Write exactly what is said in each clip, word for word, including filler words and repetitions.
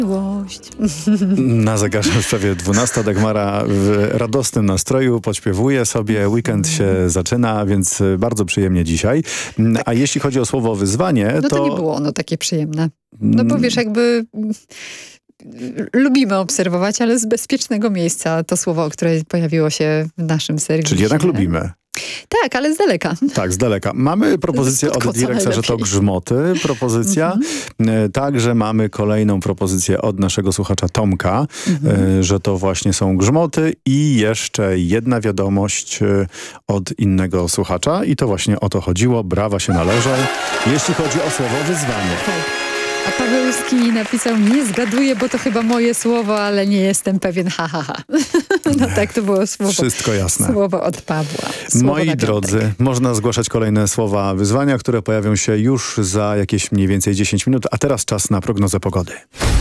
Miłość. Na zegarze już prawie dwunasta. Dagmara w radosnym nastroju podśpiewuje sobie. Weekend się zaczyna, więc bardzo przyjemnie dzisiaj. A jeśli chodzi o słowo wyzwanie, No to... to nie było ono takie przyjemne. No bo wiesz, jakby... Lubimy obserwować, ale z bezpiecznego miejsca to słowo, które pojawiło się w naszym serwisie. Czyli jednak lubimy. Tak, ale z daleka. Tak, z daleka. Mamy propozycję od Direxa, że to grzmoty. Propozycja. Mm-hmm. Także mamy kolejną propozycję od naszego słuchacza Tomka, mm-hmm. że to właśnie są grzmoty. I jeszcze jedna wiadomość od innego słuchacza. I to właśnie o to chodziło. Brawa się należą, jeśli chodzi o słowo wyzwanie. Tak. A Pawełski napisał, nie zgaduję, bo to chyba moje słowo, ale nie jestem pewien, ha, ha, ha. No tak, to było słowo. Wszystko jasne. Słowo od Pawła. Słowo Moi drodzy, można zgłaszać kolejne słowa wyzwania, które pojawią się już za jakieś mniej więcej dziesięć minut, a teraz czas na prognozę pogody.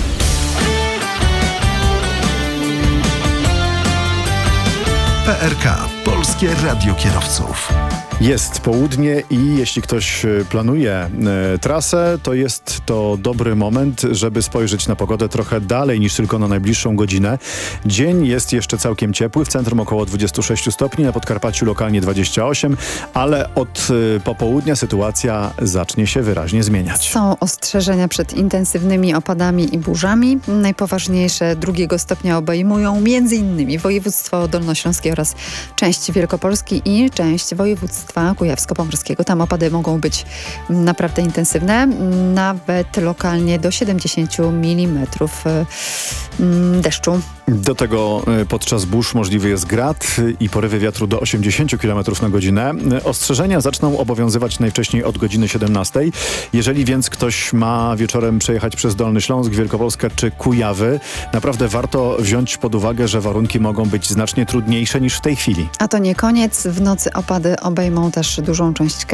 P R K. Polskie Radio Kierowców. Jest południe i jeśli ktoś planuje e, trasę, to jest to dobry moment, żeby spojrzeć na pogodę trochę dalej niż tylko na najbliższą godzinę. Dzień jest jeszcze całkiem ciepły, w centrum około dwadzieścia sześć stopni, na Podkarpaciu lokalnie dwadzieścia osiem, ale od e, popołudnia sytuacja zacznie się wyraźnie zmieniać. Są ostrzeżenia przed intensywnymi opadami i burzami. Najpoważniejsze drugiego stopnia obejmują m.in. województwo dolnośląskie oraz część Wielkopolski i część województwa kujawsko-pomorskiego. Tam opady mogą być naprawdę intensywne, nawet lokalnie do siedemdziesiąt milimetrów deszczu. Do tego podczas burz możliwy jest grad i porywy wiatru do osiemdziesiąt kilometrów na godzinę. Ostrzeżenia zaczną obowiązywać najwcześniej od godziny siedemnastej. Jeżeli więc ktoś ma wieczorem przejechać przez Dolny Śląsk, Wielkopolskę czy Kujawy, naprawdę warto wziąć pod uwagę, że warunki mogą być znacznie trudniejsze niż w tej chwili. A to nie koniec. W nocy opady obejmą też dużą część kraju.